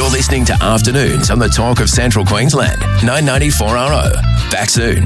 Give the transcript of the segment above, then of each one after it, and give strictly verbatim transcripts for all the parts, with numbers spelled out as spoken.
You're listening to Afternoons on the Talk of Central Queensland, nine ninety-four R O. Back soon.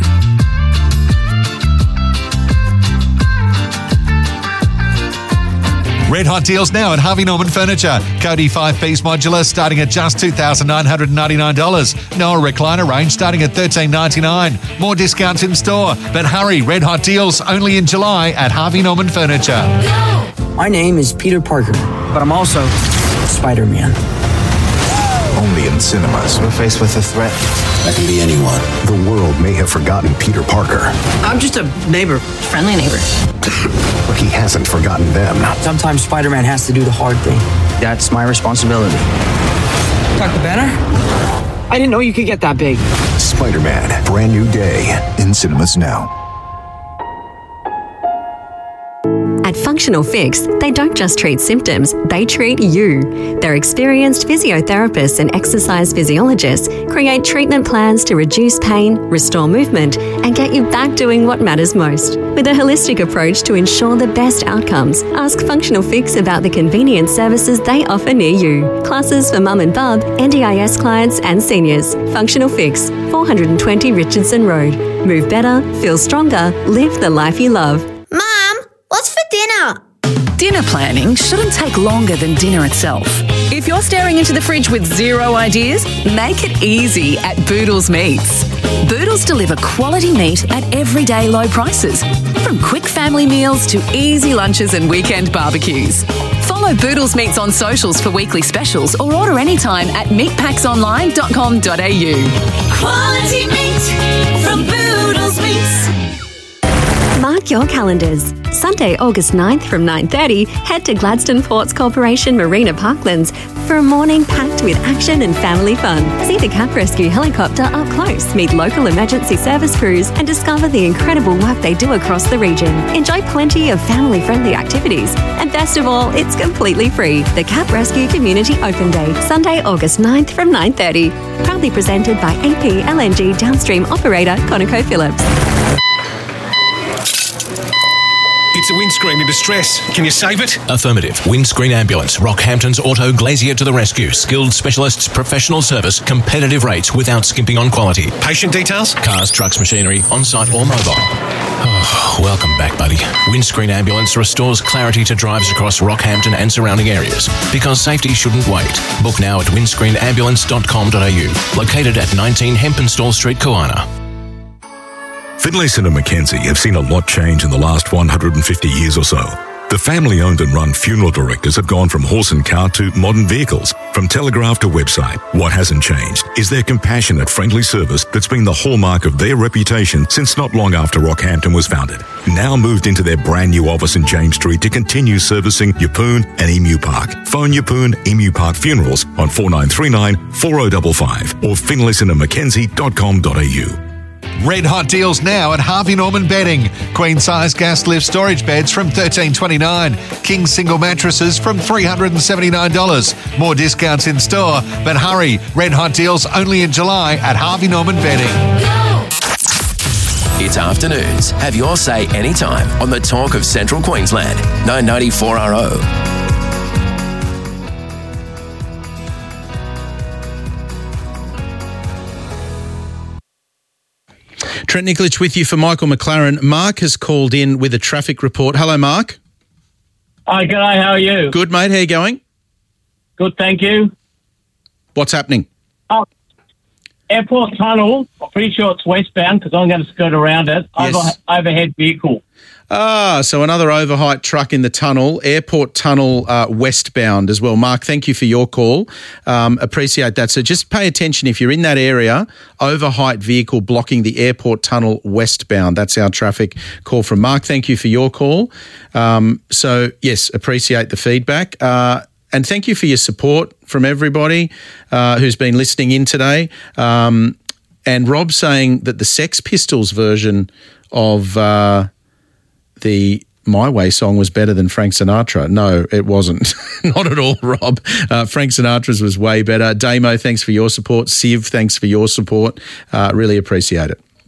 Red hot deals now at Harvey Norman Furniture. Cody five-piece modular starting at just two thousand nine hundred ninety-nine dollars. Noah recliner range starting at thirteen ninety-nine dollars. More discounts in store. But hurry, red hot deals only in July at Harvey Norman Furniture. My name is Peter Parker, but I'm also Spider-Man. Only in cinemas. We're faced with a threat. That can be anyone. The world may have forgotten Peter Parker. I'm just a neighbor, friendly neighbor. But he hasn't forgotten them. Sometimes Spider-Man has to do the hard thing. That's my responsibility. Doctor Banner? I didn't know you could get that big. Spider-Man, brand new day, in cinemas now. At Functional Fix, they don't just treat symptoms, they treat you. Their experienced physiotherapists and exercise physiologists create treatment plans to reduce pain, restore movement, and get you back doing what matters most. With a holistic approach to ensure the best outcomes, ask Functional Fix about the convenient services they offer near you. Classes for mum and bub, N D I S clients and seniors. Functional Fix, four twenty Richardson Road. Move better, feel stronger, live the life you love. What's for dinner? Dinner planning shouldn't take longer than dinner itself. If you're staring into the fridge with zero ideas, make it easy at Boodles Meats. Boodles deliver quality meat at everyday low prices, from quick family meals to easy lunches and weekend barbecues. Follow Boodles Meats on socials for weekly specials or order anytime at meat packs online dot com dot a u. Quality meat from Boodles Meats. Mark your calendars. Sunday, August ninth from nine thirty, head to Gladstone Ports Corporation Marina Parklands for a morning packed with action and family fun. See the Cap Rescue helicopter up close, meet local emergency service crews, and discover the incredible work they do across the region. Enjoy plenty of family-friendly activities. And best of all, it's completely free. The Cap Rescue Community Open Day, Sunday, August ninth from nine thirty. Proudly presented by A P L N G downstream operator ConocoPhillips. It's a windscreen in distress. Can you save it? Affirmative. Windscreen Ambulance. Rockhampton's Auto Glazier to the rescue. Skilled specialists, professional service, competitive rates without skimping on quality. Patient details? Cars, trucks, machinery, on-site or mobile. Oh, welcome back, buddy. Windscreen Ambulance restores clarity to drives across Rockhampton and surrounding areas. Because safety shouldn't wait. Book now at windscreen ambulance dot com dot a u. Located at nineteen Hempenstall Street, Koana. Finlayson and Mackenzie have seen a lot change in the last one hundred fifty years or so. The family-owned and run funeral directors have gone from horse and cart to modern vehicles, from telegraph to website. What hasn't changed is their compassionate, friendly service that's been the hallmark of their reputation since not long after Rockhampton was founded. Now moved into their brand new office in James Street to continue servicing Yeppoon and Emu Park. Phone Yeppoon Emu Park Funerals on four nine three nine, four oh five five or finlayson and mackenzie dot com dot a u. Red hot deals now at Harvey Norman Bedding. Queen size gas lift storage beds from thirteen twenty-nine. King single mattresses from three hundred seventy-nine dollars. More discounts in store, but hurry, red hot deals only in July at Harvey Norman Bedding. It's Afternoons. Have your say anytime on the Talk of Central Queensland, nine ninety-four R O. Trent Nikolic with you for Michael McLaren. Mark has called in with a traffic report. Hello, Mark. Hi, g'day. How are you? Good, mate. How are you going? Good, thank you. What's happening? Oh, Airport Tunnel. I'm pretty sure it's westbound because I'm going to skirt around it. Yes. Over, overhead vehicle. Ah, so another overheight truck in the tunnel, Airport Tunnel uh, westbound as well. Mark, thank you for your call. Um, appreciate that. So just pay attention if you're in that area, overheight vehicle blocking the Airport Tunnel westbound. That's our traffic call from Mark. Thank you for your call. Um, so, yes, appreciate the feedback. Uh, and thank you for your support from everybody uh, who's been listening in today. Um, and Rob saying that the Sex Pistols version of... Uh, the My Way song was better than Frank Sinatra. No, it wasn't. Not at all, Rob. Uh, Frank Sinatra's was way better. Damo, thanks for your support. Siv, thanks for your support. Uh, really appreciate it.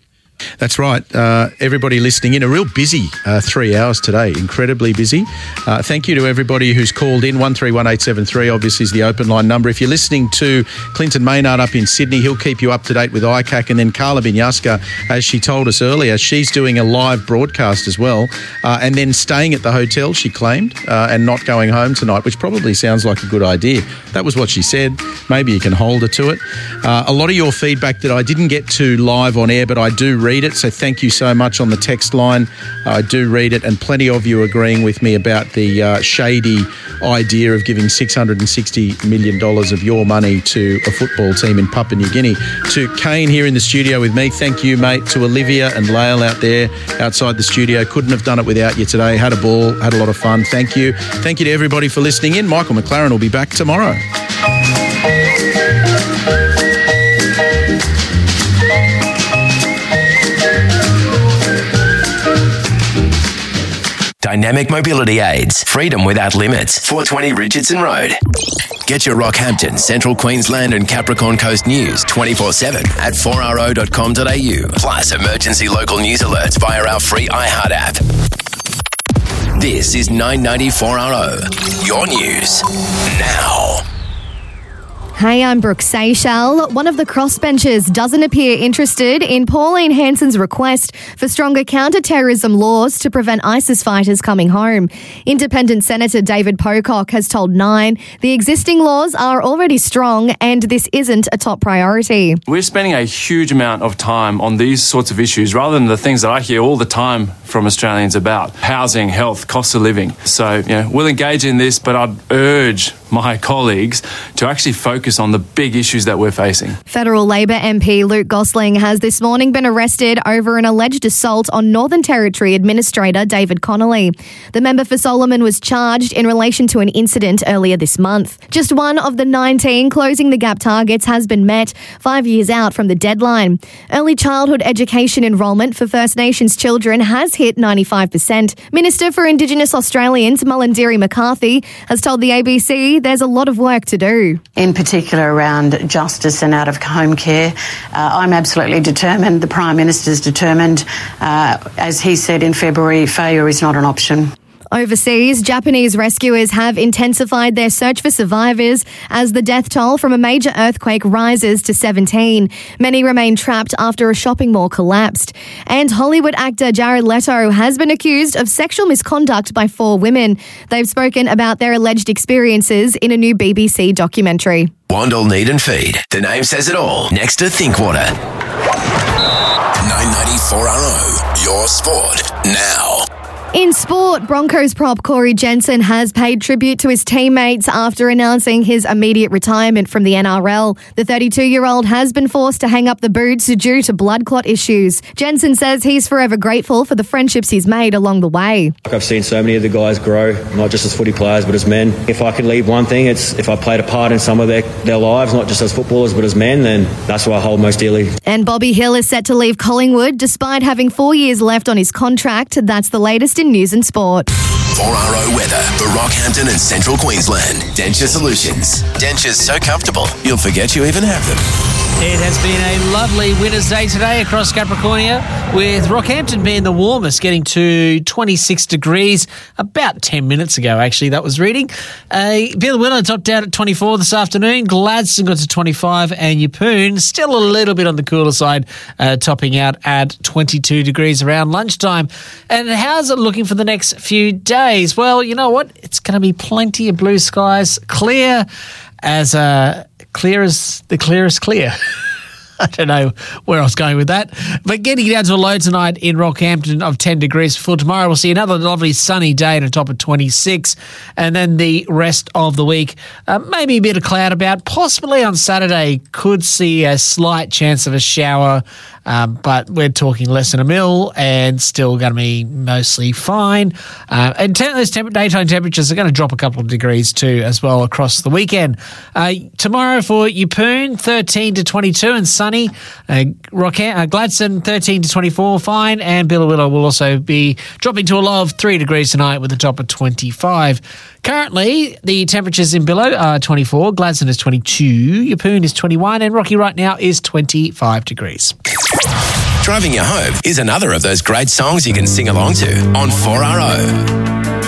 That's right. Uh, everybody listening in, a real busy uh, three hours today, incredibly busy. Uh, thank you to everybody who's called in. one three one eight seven three obviously is the open line number. If you're listening to Clinton Maynard up in Sydney, he'll keep you up to date with I C A C. And then Carla Binyaska, as she told us earlier, she's doing a live broadcast as well, uh, and then staying at the hotel, she claimed, uh, and not going home tonight, which probably sounds like a good idea. That was what she said. Maybe you can hold her to it. Uh, a lot of your feedback that I didn't get to live on air, but I do read it, so thank you so much on the text line. Uh, I do read it, and plenty of you agreeing with me about the uh, shady idea of giving six hundred sixty million dollars of your money to a football team in Papua New Guinea. To Kane here in the studio with me, thank you, mate. To Olivia and Lael out there outside the studio, couldn't have done it without you today. Had a ball, had a lot of fun. Thank you. Thank you to everybody for listening in. Michael McLaren will be back tomorrow. Dynamic mobility aids. Freedom without limits. four twenty Richardson Road. Get your Rockhampton, Central Queensland and Capricorn Coast news twenty-four seven at four r o dot com dot a u. Plus emergency local news alerts via our free iHeart app. This is nine ninety four R O. Your news now. Hey, I'm Brooke Seychelles. One of the crossbenchers doesn't appear interested in Pauline Hanson's request for stronger counter-terrorism laws to prevent ISIS fighters coming home. Independent Senator David Pocock has told Nine the existing laws are already strong and this isn't a top priority. We're spending a huge amount of time on these sorts of issues rather than the things that I hear all the time from Australians about: housing, health, cost of living. So, you know, we'll engage in this, but I'd urge my colleagues to actually focus on the big issues that we're facing. Federal Labor M P Luke Gosling has this morning been arrested over an alleged assault on Northern Territory Administrator David Connolly. The member for Solomon was charged in relation to an incident earlier this month. Just one of the nineteen Closing the Gap targets has been met, five years out from the deadline. Early childhood education enrolment for First Nations children has hit ninety-five percent. Minister for Indigenous Australians Mullindiri McCarthy has told the A B C there's a lot of work to do. In particular around justice and out-of-home care, uh, I'm absolutely determined, the Prime Minister's determined. Uh, as he said in February, failure is not an option. Overseas, Japanese rescuers have intensified their search for survivors as the death toll from a major earthquake rises to seventeen. Many remain trapped after a shopping mall collapsed. And Hollywood actor Jared Leto has been accused of sexual misconduct by four women. They've spoken about their alleged experiences in a new B B C documentary. Wandle Need and Feed. The name says it all. Next to Thinkwater. nine ninety-four R O. Your sport now. In sport, Broncos prop Corey Jensen has paid tribute to his teammates after announcing his immediate retirement from the N R L. The thirty-two-year-old has been forced to hang up the boots due to blood clot issues. Jensen says he's forever grateful for the friendships he's made along the way. I've seen so many of the guys grow, not just as footy players, but as men. If I could leave one thing, it's if I played a part in some of their, their lives, not just as footballers, but as men, then that's what I hold most dearly. And Bobby Hill is set to leave Collingwood despite having four years left on his contract. That's the latest in news and sport. four R O weather for Rockhampton and Central Queensland. Denture Solutions. Dentures so comfortable, you'll forget you even have them. It has been a lovely winter's day today across Capricornia, with Rockhampton being the warmest, getting to twenty-six degrees about ten minutes ago, actually, that was reading. Uh, Billawilla topped out at twenty-four this afternoon. Gladstone got to twenty-five, and Yeppoon still a little bit on the cooler side, uh, topping out at twenty-two degrees around lunchtime. And how's it looking for the next few days? Well, you know what? It's going to be plenty of blue skies, clear as uh, clear as the clearest clear. I don't know where I was going with that. But getting down to a low tonight in Rockhampton of ten degrees. For tomorrow, we'll see another lovely sunny day at a top of twenty-six. And then the rest of the week, uh, maybe a bit of cloud about. Possibly on Saturday, could see a slight chance of a shower. Um, but we're talking less than a mil and still going to be mostly fine. Uh, and te- those temp- daytime temperatures are going to drop a couple of degrees too as well across the weekend. Uh, tomorrow for Yeppoon, thirteen to twenty-two and sunny. Uh, Rock- uh, Gladstone, thirteen to twenty-four, fine. And Billawilla will also be dropping to a low of three degrees tonight with a top of twenty-five. Currently, the temperatures in Billow are twenty-four, Gladstone is twenty-two, Yeppoon is twenty-one, and Rocky right now is twenty-five degrees. Driving You Home is another of those great songs you can sing along to on four R O.